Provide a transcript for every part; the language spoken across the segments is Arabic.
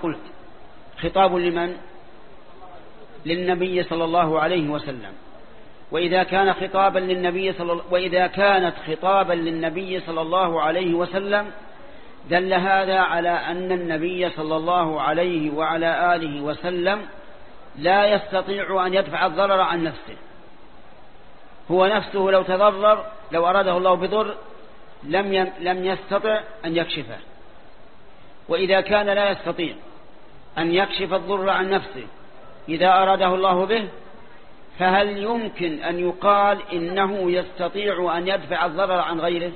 قلت خطاب لمن؟ للنبي صلى الله عليه وسلم. وإذا كانت خطابا للنبي صلى الله عليه وسلم دل هذا على أن النبي صلى الله عليه وعلى آله وسلم لا يستطيع أن يدفع الضرر عن نفسه. هو نفسه لو تضرر، لو أراده الله بضر لم يستطع أن يكشفه. وإذا كان لا يستطيع أن يكشف الضر عن نفسه إذا أراده الله به، فهل يمكن أن يقال إنه يستطيع أن يدفع الضرر عن غيره؟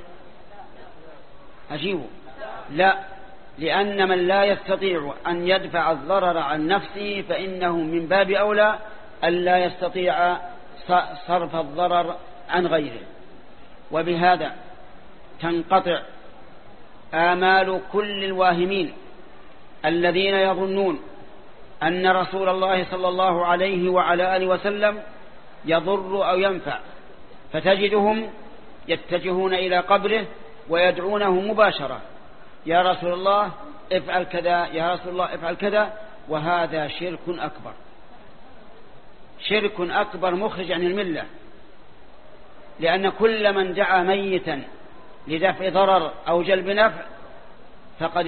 أجيبه لا، لأن من لا يستطيع أن يدفع الضرر عن نفسه فإنه من باب أولى أن لا يستطيع صرف الضرر عن غيره. وبهذا تنقطع آمال كل الواهمين الذين يظنون أن رسول الله صلى الله عليه وعلى آله وسلم يضر أو ينفع، فتجدهم يتجهون إلى قبره ويدعونه مباشرة: يا رسول الله افعل كذا، يا رسول الله افعل كذا. وهذا شرك أكبر، شرك أكبر مخرج عن الملة، لأن كل من دعا ميتا لدفع ضرر أو جلب نفع فقد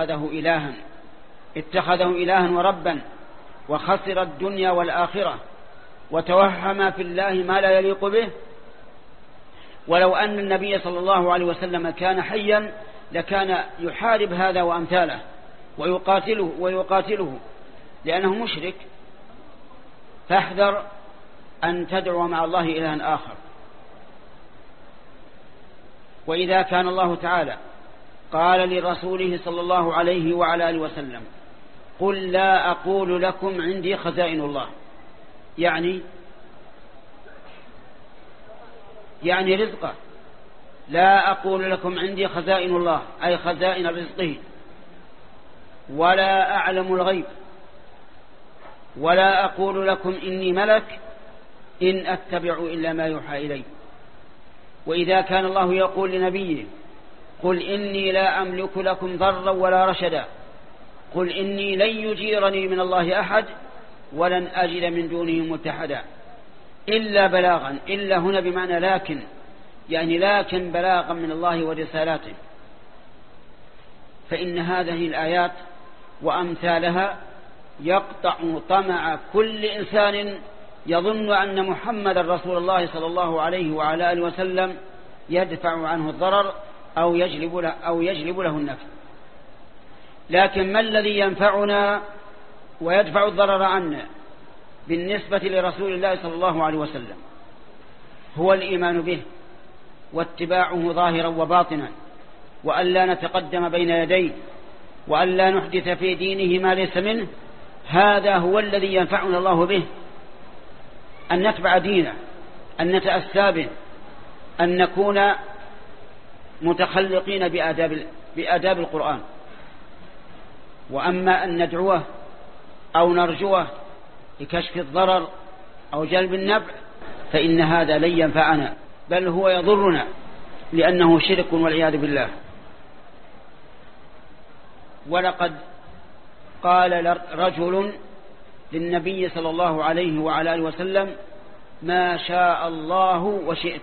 اتخذه إلها وربا، وخسر الدنيا والآخرة، وتوهم في الله ما لا يليق به. ولو أن النبي صلى الله عليه وسلم كان حيا لكان يحارب هذا وأمثاله ويقاتله لأنه مشرك. فاحذر أن تدعو مع الله إلها آخر. وإذا كان الله تعالى قال لرسوله صلى الله عليه وعلى آله وسلم: قل لا أقول لكم عندي خزائن الله، يعني رزقه. لا أقول لكم عندي خزائن الله أي خزائن رزقه، ولا أعلم الغيب، ولا أقول لكم إني ملك إن أتبع إلا ما يوحى إلي. وإذا كان الله يقول لنبيه: قل إني لا أملك لكم ضرا ولا رشدا، قل إني لن يجيرني من الله أحد ولن أجد من دونه ملتحدا، إلا بلاغا. إلا هنا بمعنى لكن، يعني لكن بلاغا من الله ورسالاته. فإن هذه الآيات وأمثالها يقطع طمع كل إنسان يظن أن محمد رسول الله صلى الله عليه وعلى آله وسلم يدفع عنه الضرر أو يجلب له النفع. لكن ما الذي ينفعنا ويدفع الضرر عنا بالنسبة لرسول الله صلى الله عليه وسلم؟ هو الإيمان به واتباعه ظاهرا وباطنا، وأن لا نتقدم بين يديه، وأن لا نحدث في دينه ما ليس منه. هذا هو الذي ينفعنا الله به، أن نتبع دينه، أن نتأسى به، أن نكون متخلقين بآداب القرآن. وأما أن ندعوه أو نرجوه لكشف الضرر أو جلب النفع فإن هذا لن ينفعنا، بل هو يضرنا، لأنه شرك والعياذ بالله. ولقد قال رجل للنبي صلى الله عليه وعلى آله وسلم: ما شاء الله وشئت.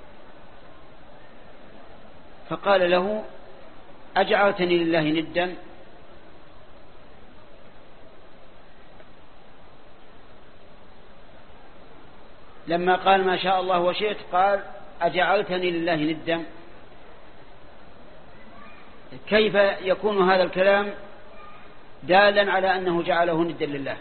فقال له: أجعلتني لله ندا؟ لما قال ما شاء الله وشئت قال: أجعلتني لله ندا؟ كيف يكون هذا الكلام دالا على أنه جعله ندا لله؟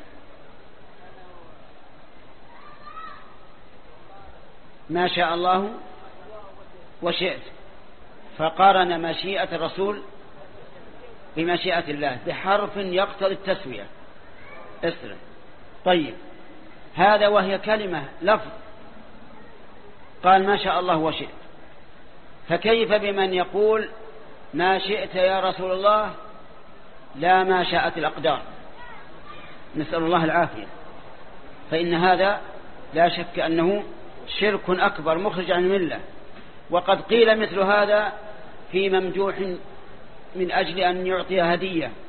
ما شاء الله وشئت، فقارن مشيئة الرسول بمشيئة الله بحرف يقتضي التسوية. اسرع. طيب، هذا وهي كلمة لفظ، قال ما شاء الله وشئت. فكيف بمن يقول ما شئت يا رسول الله لا ما شاءت الأقدار؟ نسأل الله العافية. فإن هذا لا شك أنه شرك أكبر مخرج عن الملة. وقد قيل مثل هذا في ممدوح من أجل أن يعطي هدية